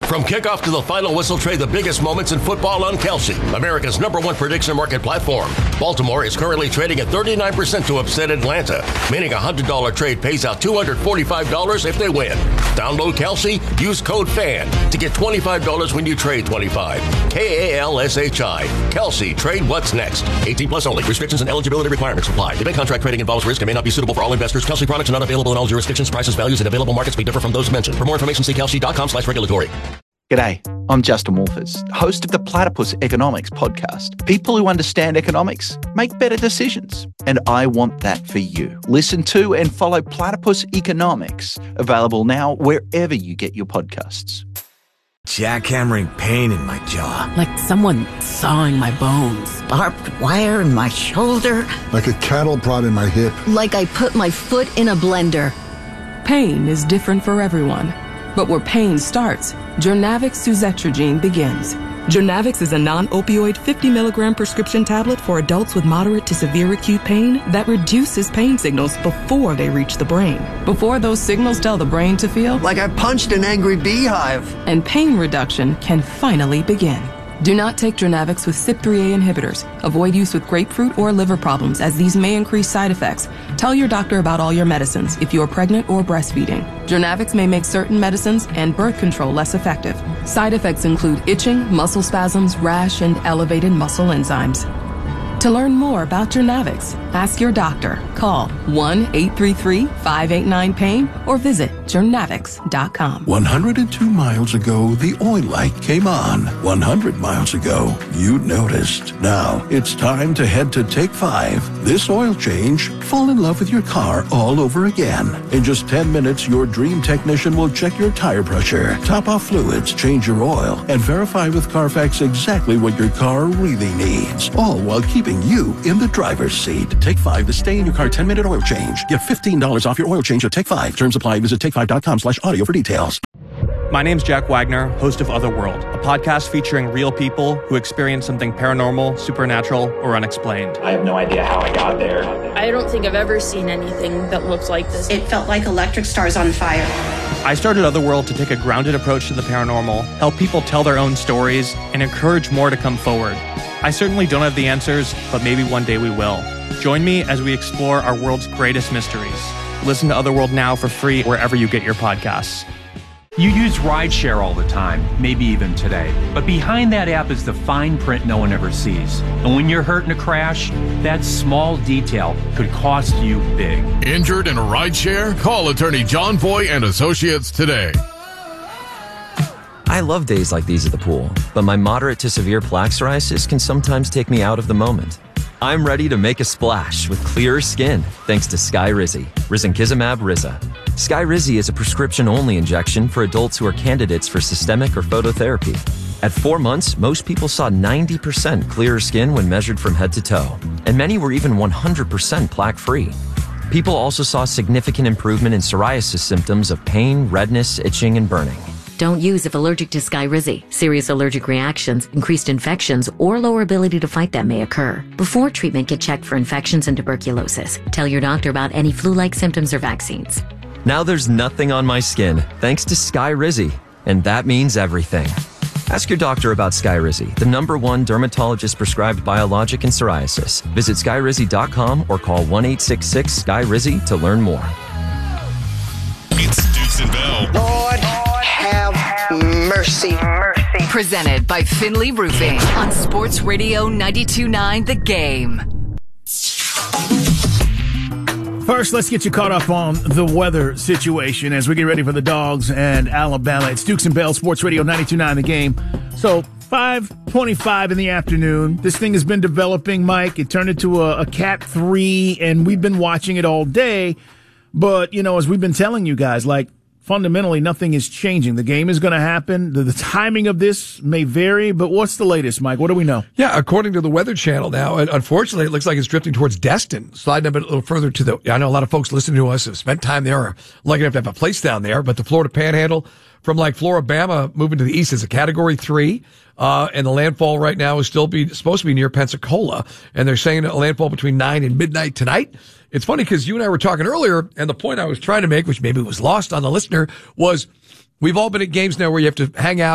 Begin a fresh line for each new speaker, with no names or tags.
From kickoff to the final whistle, trade the biggest moments in football on Kelsey, America's #1 prediction market platform. Baltimore is currently trading at 39% to upset Atlanta, meaning a $100 trade pays out $245 if they win. Download Kelsey, use code FAN to get $25 when you trade 25. KALSHI. Kelsey, trade what's next. 18 plus only. Restrictions and eligibility requirements apply. Event contract trading involves risk and may not be suitable for all investors. Kelsey products are not available in all jurisdictions. Prices, values, and available markets may differ from those mentioned. For more information, see kelsey.com/regulatory.
G'day, I'm Justin Wolfers, host of the Platypus Economics podcast. People who understand economics make better decisions, and I want that for you. Listen to and follow Platypus Economics, available now wherever you get your podcasts.
Jackhammering pain in my jaw.
Like someone sawing my bones.
Barbed wire in my shoulder.
Like a cattle prod in my hip.
Like I put my foot in a blender.
Pain is different for everyone. But where pain starts, Jurnavix suzetrigine begins. Jurnavix is a non-opioid 50-milligram prescription tablet for adults with moderate to severe acute pain that reduces pain signals before they reach the brain. Before those signals tell the brain to feel
Like I punched an angry beehive.
And pain reduction can finally begin. Do not take Jurnavix with CYP3A inhibitors. Avoid use with grapefruit or liver problems, as these may increase side effects. Tell your doctor about all your medicines if you are pregnant or breastfeeding. Jurnavix may make certain medicines and birth control less effective. Side effects include itching, muscle spasms, rash, and elevated muscle enzymes. To learn more about Jurnavix, ask your doctor. Call 1-833-589-PAIN or visit Jurnavix.com.
102 miles ago, the oil light came on. 100 miles ago, you noticed. Now, it's time to head to Take 5. This oil change, fall in love with your car all over again. In just 10 minutes, your dream technician will check your tire pressure, top off fluids, change your oil, and verify with Carfax exactly what your car really needs. All while keeping you in the driver's seat. Take 5, the stay in your car 10-minute oil change. Get $15 off your oil change at Take 5. Terms apply. Visit take5.com/audio for details.
My name's Jack Wagner, host of Otherworld, a podcast featuring real people who experience something paranormal, supernatural, or unexplained.
I have no idea how I got there.
I don't think I've ever seen anything that looks like this.
It felt like electric stars on fire.
I started Otherworld to take a grounded approach to the paranormal, help people tell their own stories, and encourage more to come forward. I certainly don't have the answers, but maybe one day we will. Join me as we explore our world's greatest mysteries. Listen to Otherworld now for free wherever you get your podcasts.
You use rideshare all the time, maybe even today. But behind that app is the fine print no one ever sees. And when you're hurt in a crash, that small detail could cost you big.
Injured in a rideshare? Call attorney John Foy and Associates today.
I love days like these at the pool, but my moderate to severe plaque psoriasis can sometimes take me out of the moment. I'm ready to make a splash with clearer skin thanks to Skyrizi, risankizumab Riza. Skyrizi is a prescription-only injection for adults who are candidates for systemic or phototherapy. At 4 months, most people saw 90% clearer skin when measured from head to toe, and many were even 100% plaque-free. People also saw significant improvement in psoriasis symptoms of pain, redness, itching, and burning.
Don't use if allergic to Skyrizi. Serious allergic reactions, increased infections, or lower ability to fight them may occur. Before treatment, get checked for infections and tuberculosis. Tell your doctor about any flu-like symptoms or vaccines.
Now there's nothing on my skin, thanks to Skyrizi, and that means everything. Ask your doctor about Skyrizi, the #1 dermatologist-prescribed biologic in psoriasis. Visit Skyrizi.com or call 1-866-SKY-RIZI to learn more.
It's Dukes and Bell.
Lord, have mercy.
Presented by Finley Roofing on Sports Radio 92.9 The Game.
First, let's get you caught up on the weather situation as we get ready for the Dogs and Alabama. It's Dukes and Bell, Sports Radio 92.9 The Game. So 5:25 in the afternoon. This thing has been developing, Mike. It turned into a Cat 3, and we've been watching it all day. But, you know, as we've been telling you guys, like, fundamentally, nothing is changing. The game is going to happen. The timing of this may vary, but what's the latest, Mike? What do we know?
Yeah, according to the Weather Channel now, unfortunately, it looks like it's drifting towards Destin, sliding a little further to the, I know a lot of folks listening to us have spent time there or lucky enough to have a place down there, but the Florida Panhandle from like Floribama moving to the east is a Category 3. And the landfall right now is still supposed to be near Pensacola. And they're saying a landfall between 9 and midnight tonight. It's funny because you and I were talking earlier, and the point I was trying to make, which maybe was lost on the listener, was we've all been at games now where you have to hang out